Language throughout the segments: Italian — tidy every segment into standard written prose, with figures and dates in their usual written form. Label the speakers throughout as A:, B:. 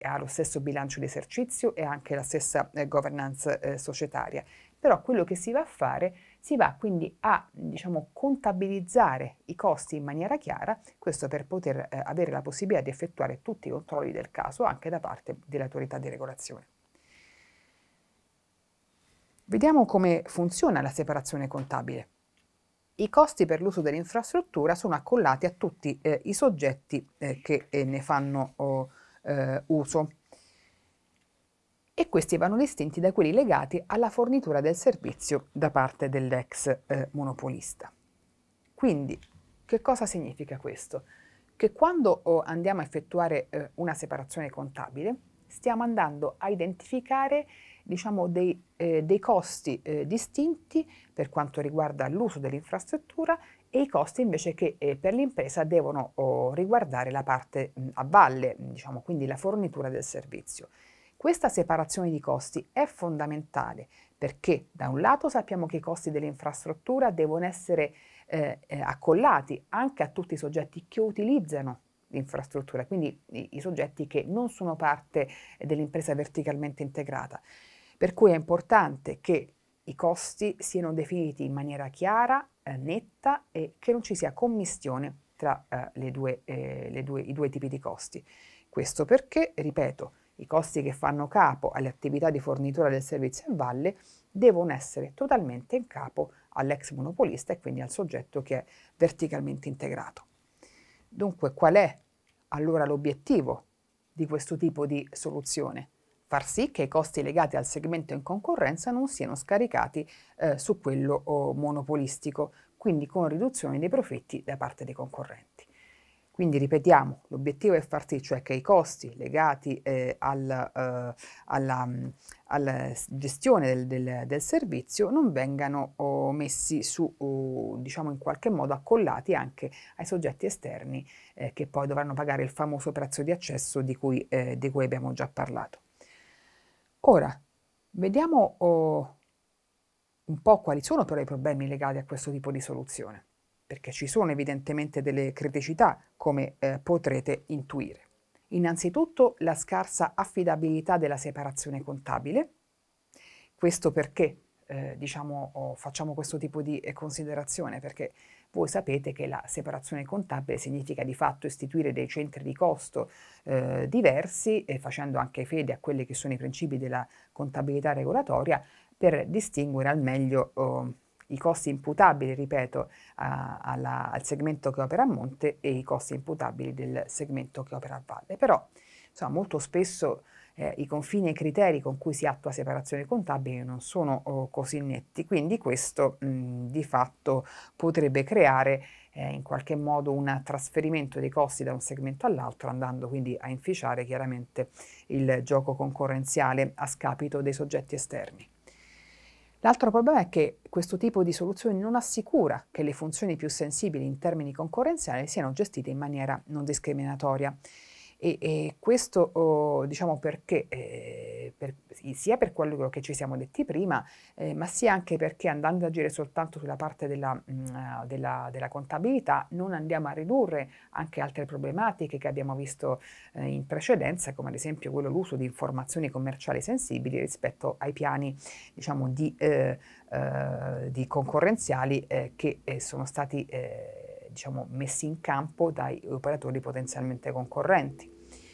A: ha lo stesso bilancio di esercizio e anche la stessa governance societaria. Però quello che si va a fare, si va quindi a contabilizzare i costi in maniera chiara, questo per poter avere la possibilità di effettuare tutti i controlli del caso anche da parte dell'autorità di regolazione. Vediamo come funziona la separazione contabile. I costi per l'uso dell'infrastruttura sono accollati a tutti i soggetti che ne fanno uso, e questi vanno distinti da quelli legati alla fornitura del servizio da parte dell'ex monopolista. Quindi, che cosa significa questo? Che quando andiamo a effettuare una separazione contabile, stiamo andando a identificare dei costi distinti per quanto riguarda l'uso dell'infrastruttura e i costi invece che per l'impresa devono riguardare la parte a valle, quindi la fornitura del servizio. Questa separazione di costi è fondamentale perché da un lato sappiamo che i costi dell'infrastruttura devono essere accollati anche a tutti i soggetti che utilizzano l'infrastruttura, quindi i soggetti che non sono parte dell'impresa verticalmente integrata. Per cui è importante che i costi siano definiti in maniera chiara, netta e che non ci sia commistione tra i due tipi di costi. Questo perché, ripeto, i costi che fanno capo alle attività di fornitura del servizio a valle devono essere totalmente in capo all'ex monopolista e quindi al soggetto che è verticalmente integrato. Dunque, qual è allora l'obiettivo di questo tipo di soluzione? Far sì che i costi legati al segmento in concorrenza non siano scaricati su quello monopolistico, quindi con riduzione dei profitti da parte dei concorrenti. Quindi ripetiamo, l'obiettivo è far sì cioè che i costi legati alla gestione del servizio non vengano messi su, in qualche modo accollati anche ai soggetti esterni che poi dovranno pagare il famoso prezzo di accesso di cui abbiamo già parlato. Ora, vediamo un po' quali sono però i problemi legati a questo tipo di soluzione, perché ci sono evidentemente delle criticità, come potrete intuire. Innanzitutto la scarsa affidabilità della separazione contabile. Questo perché facciamo questo tipo di considerazione? Perché voi sapete che la separazione contabile significa di fatto istituire dei centri di costo diversi, facendo anche fede a quelli che sono i principi della contabilità regolatoria, per distinguere al meglio i costi imputabili, ripeto, al segmento che opera a monte e i costi imputabili del segmento che opera a valle. Però, insomma, molto spesso i confini e i criteri con cui si attua separazione contabile non sono così netti, quindi questo di fatto potrebbe creare in qualche modo un trasferimento dei costi da un segmento all'altro, andando quindi a inficiare chiaramente il gioco concorrenziale a scapito dei soggetti esterni. L'altro problema è che questo tipo di soluzione non assicura che le funzioni più sensibili in termini concorrenziali siano gestite in maniera non discriminatoria. E questo perché, sia per quello che ci siamo detti prima, ma sia anche perché andando ad agire soltanto sulla parte della contabilità non andiamo a ridurre anche altre problematiche che abbiamo visto in precedenza, come ad esempio l'uso di informazioni commerciali sensibili rispetto ai piani di concorrenziali che sono stati messi in campo dai operatori potenzialmente concorrenti.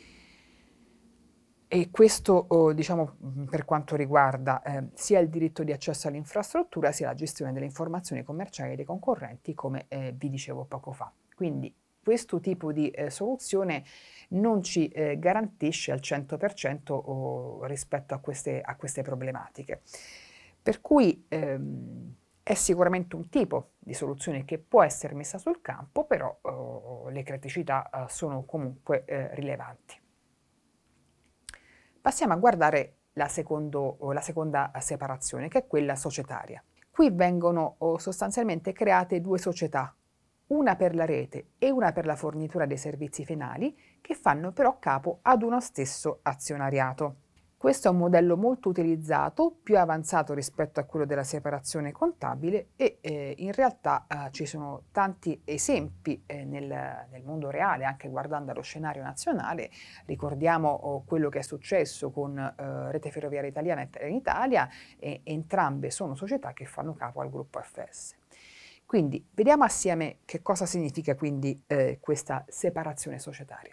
A: E questo per quanto riguarda sia il diritto di accesso all'infrastruttura sia la gestione delle informazioni commerciali dei concorrenti, come vi dicevo poco fa. Quindi questo tipo di soluzione non ci garantisce al 100% rispetto a queste problematiche. Per cui è sicuramente un tipo di soluzione che può essere messa sul campo, però le criticità sono comunque rilevanti. Passiamo a guardare la seconda separazione, che è quella societaria. Qui vengono sostanzialmente create due società, una per la rete e una per la fornitura dei servizi finali, che fanno però capo ad uno stesso azionariato. Questo è un modello molto utilizzato, più avanzato rispetto a quello della separazione contabile e in realtà ci sono tanti esempi nel mondo reale, anche guardando allo scenario nazionale. Ricordiamo quello che è successo con Rete Ferroviaria Italiana e Trenitalia, e entrambe sono società che fanno capo al gruppo FS. Quindi vediamo assieme che cosa significa quindi questa separazione societaria.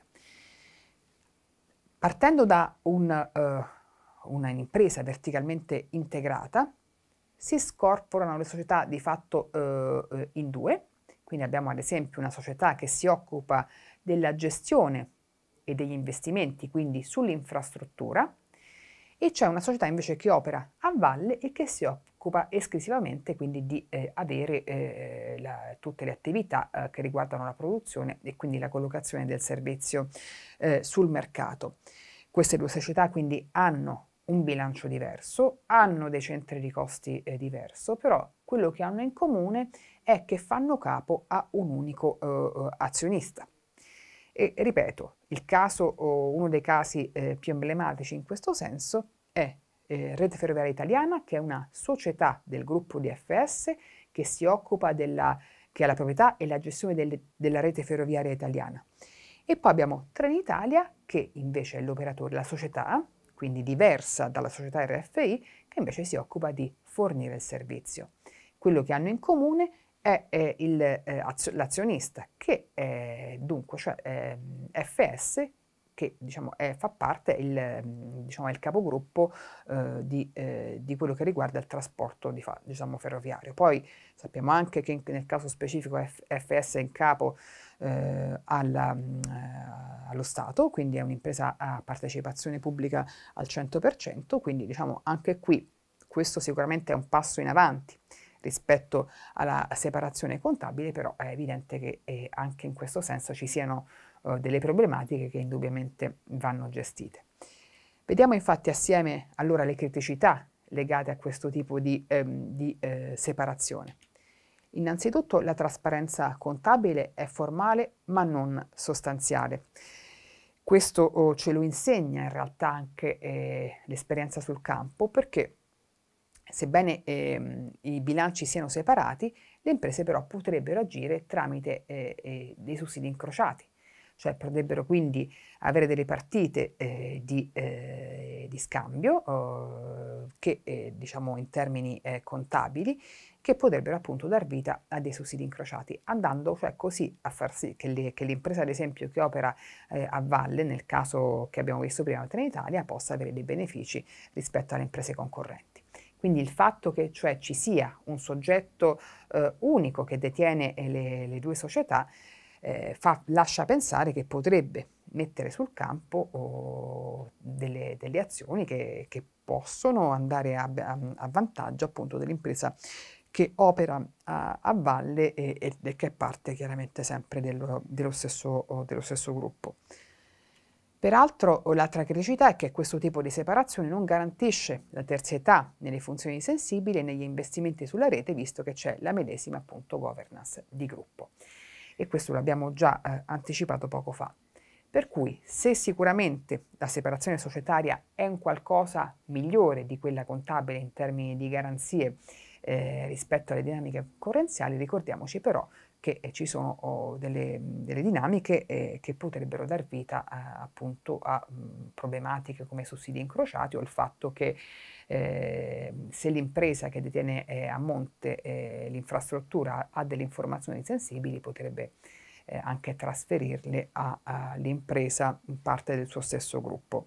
A: Partendo da un'impresa verticalmente integrata, si scorporano le società di fatto in due. Quindi abbiamo ad esempio una società che si occupa della gestione e degli investimenti, quindi sull'infrastruttura, e c'è una società invece che opera a valle e che si occupa esclusivamente quindi di avere tutte le attività che riguardano la produzione e quindi la collocazione del servizio sul mercato. Queste due società quindi hanno un bilancio diverso, hanno dei centri di costi diverso, però quello che hanno in comune è che fanno capo a un unico azionista. E ripeto, uno dei casi più emblematici in questo senso è Rete Ferroviaria Italiana, che è una società del gruppo DFS che si occupa che ha la proprietà e la gestione della rete ferroviaria italiana. E poi abbiamo Trenitalia, che invece è l'operatore, la società, quindi diversa dalla società RFI, che invece si occupa di fornire il servizio. Quello che hanno in comune è l'azionista, che è dunque, cioè FS, che diciamo, fa parte, diciamo, è il capogruppo di quello che riguarda il trasporto diciamo, ferroviario. Poi sappiamo anche che nel caso specifico FS è in capo allo Stato, quindi è un'impresa a partecipazione pubblica al 100%, quindi diciamo anche qui questo sicuramente è un passo in avanti rispetto alla separazione contabile, però è evidente che anche in questo senso ci siano delle problematiche che indubbiamente vanno gestite. Vediamo infatti assieme allora le criticità legate a questo tipo di separazione. Innanzitutto la trasparenza contabile è formale ma non sostanziale. Questo ce lo insegna in realtà anche l'esperienza sul campo, perché sebbene i bilanci siano separati, le imprese però potrebbero agire tramite dei sussidi incrociati, cioè potrebbero quindi avere delle partite di scambio che diciamo in termini contabili, che potrebbero appunto dar vita a dei sussidi incrociati, andando cioè così a far sì che l'impresa ad esempio che opera a valle, nel caso che abbiamo visto prima Trenitalia, possa avere dei benefici rispetto alle imprese concorrenti. Quindi il fatto che cioè, ci sia un soggetto unico che detiene le due società lascia pensare che potrebbe mettere sul campo delle azioni che possono andare a vantaggio appunto dell'impresa che opera a valle e che è parte chiaramente sempre dello stesso gruppo. Peraltro l'altra criticità è che questo tipo di separazione non garantisce la terzietà nelle funzioni sensibili e negli investimenti sulla rete, visto che c'è la medesima appunto governance di gruppo. E questo l'abbiamo già anticipato poco fa. Per cui se sicuramente la separazione societaria è un qualcosa migliore di quella contabile in termini di garanzie rispetto alle dinamiche concorrenziali, ricordiamoci però che ci sono delle dinamiche che potrebbero dar vita appunto a problematiche come sussidi incrociati o il fatto che se l'impresa che detiene a monte l'infrastruttura ha delle informazioni sensibili potrebbe anche trasferirle all'impresa in parte del suo stesso gruppo.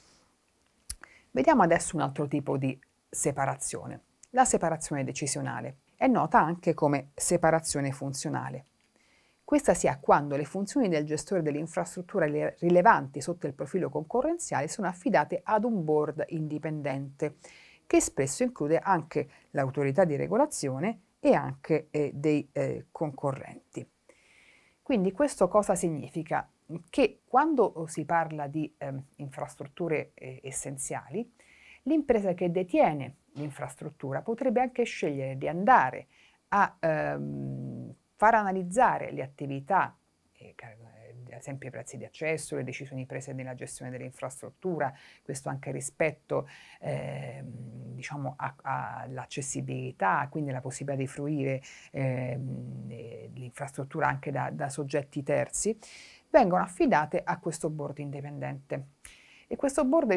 A: Vediamo adesso un altro tipo di separazione, la separazione decisionale. È nota anche come separazione funzionale. Questa si ha quando le funzioni del gestore dell'infrastruttura rilevanti sotto il profilo concorrenziale sono affidate ad un board indipendente, che spesso include anche l'autorità di regolazione e anche dei concorrenti. Quindi questo cosa significa? Che quando si parla di infrastrutture essenziali, l'impresa che detiene l'infrastruttura potrebbe anche scegliere di andare a far analizzare le attività esempio i prezzi di accesso, le decisioni prese nella gestione dell'infrastruttura, questo anche rispetto diciamo all'accessibilità, quindi la possibilità di fruire l'infrastruttura anche da soggetti terzi, vengono affidate a questo board indipendente. E questo board